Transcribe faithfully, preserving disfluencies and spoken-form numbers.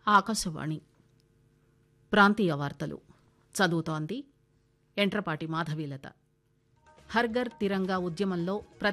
ఆకాశవాణి ప్రాంతీయ వార్తలు చదువుతోంది ఎంట్రపాటి మాధవీలత. హర్ఘర్ తిరంగా ఉద్యమంలో